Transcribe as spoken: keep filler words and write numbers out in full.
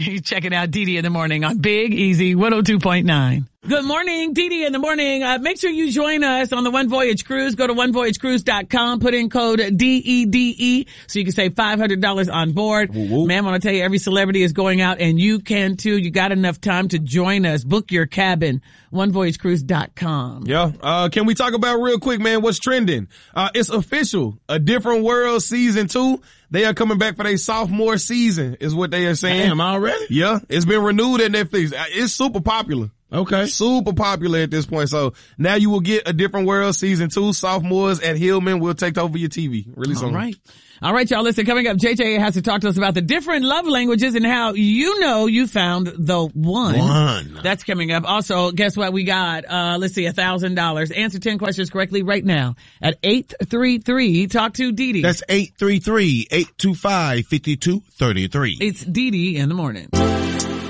You're checking out Dee Dee in the morning on Big Easy one oh two point nine. Good morning, Dee Dee in the morning. Uh, make sure you join us on the One Voyage Cruise. Go to one voyage cruise dot com. Put in code D E D E so you can save five hundred dollars on board. Woo, woo. Man, I want to tell you, every celebrity is going out and you can too. You got enough time to join us. Book your cabin. one voyage cruise dot com. Yeah. Uh, can we talk about real quick, man, what's trending? Uh, it's official. A Different World season two. They are coming back for their sophomore season is what they are saying. Damn, already? Yeah. It's been renewed at Netflix. It's super popular. Okay. Super popular at this point. So now you will get A Different World season two. Sophomores at Hillman will take over your T V really soon. All right. All right, y'all. Listen, coming up, J J has to talk to us about the different love languages and how you know you found the one. One. That's coming up. Also, guess what we got? Uh, let's see, a thousand dollars. Answer ten questions correctly right now at eight three three. Talk to Dee Dee. That's eight three three, eight two five, five two three three. It's Dee Dee in the morning.